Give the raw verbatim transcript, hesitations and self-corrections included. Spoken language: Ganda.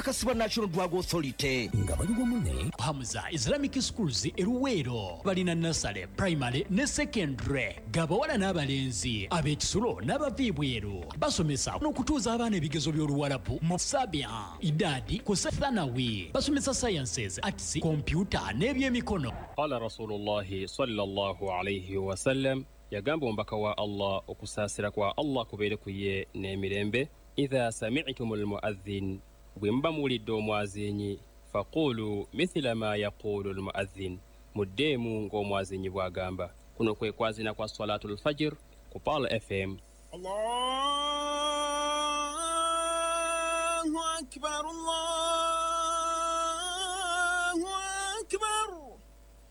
Kasiba National Drug Authority. Ngabaliwo mune Hamza Islamic Schools eruwero balina nursery, primary ne secondary. Gabawala n'abalenzi ab'ekisulo n'abaviibweru basomesa n'okutuuza abaana ebigezo by'oluwalabu mu sabya idadi ku thanawi. Basomesa sciences, arts, computer n'ebyemikono. Qala Rasulullahi sallallahu alayhi wa sallam, yagamba ombaka wa Allah okusaasira kwa Allah kubeere kuye n'emirembe. Idha sami'tumul mu'adhdhin, bwemba mulidde omwazinyi, faqulu mithla ma yaqulu almu'adhdhin, muddemu ng'omwazinyi bw'agamba. Kuno kwe kwazina kwa salatul fajr ku Pal F M. Allahu akbar, Allah